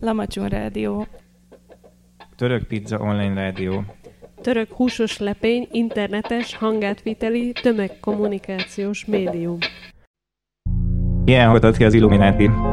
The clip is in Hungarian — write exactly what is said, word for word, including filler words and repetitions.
Lamacsun Rádió. Török Pizza Online Rádió. Török húsos lepény, internetes, hangátviteli, tömegkommunikációs médium. Ilyen hatott ki az Illuminati.